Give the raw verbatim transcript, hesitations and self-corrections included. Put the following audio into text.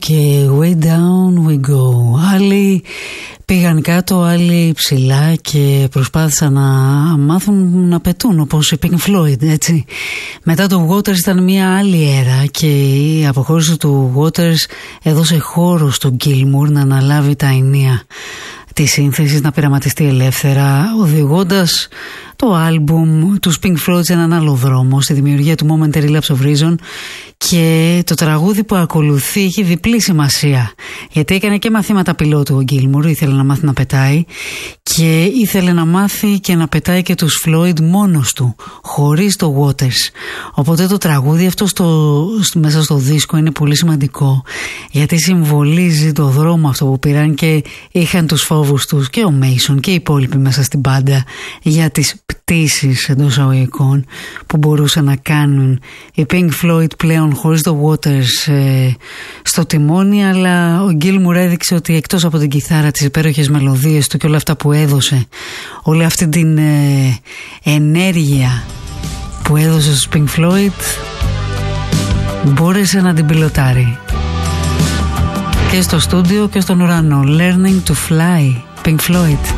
και Way Down We Go. Άλλοι πήγαν κάτω, άλλοι ψηλά και προσπάθησαν να μάθουν να πετούν, όπως η Pink Floyd, έτσι. Μετά το Waters ήταν μια άλλη έρα και η αποχώρηση του Waters έδωσε χώρο στον Gilmour να αναλάβει τα ενία τη σύνθεση, να πειραματιστεί ελεύθερα, οδηγώντας το άλμπουμ τους Pink Floyd σε έναν άλλο δρόμο, στη δημιουργία του Momentary Lapse of Reason. Και το τραγούδι που ακολουθεί έχει διπλή σημασία, γιατί έκανε και μαθήματα πιλότου ο Gilmour, ήθελε να μάθει να πετάει και ήθελε να μάθει και να πετάει και τους Floyd μόνος του, χωρίς το Waters. Οπότε το τραγούδι αυτό στο, μέσα στο δίσκο είναι πολύ σημαντικό, γιατί συμβολίζει το δρόμο αυτό που πήραν και είχαν τους φόβους τους και ο Mason και οι υπόλοιποι μέσα στην μπάντα για τις πτήσεις εντός εισαγωγικών που μπορούσαν να κάνουν οι Pink Floyd πλέον χωρίς το Waters ε, στο τιμόνι. Αλλά ο Gilmour έδειξε ότι εκτός από την κιθάρα, τις υπέροχες μελωδίες του και όλα αυτά που έδωσε, όλη αυτή την ε, ενέργεια που έδωσε στους Pink Floyd, μπόρεσε να την πιλοτάρει και στο στούντιο και στον ουρανό. Learning to Fly, Pink Floyd.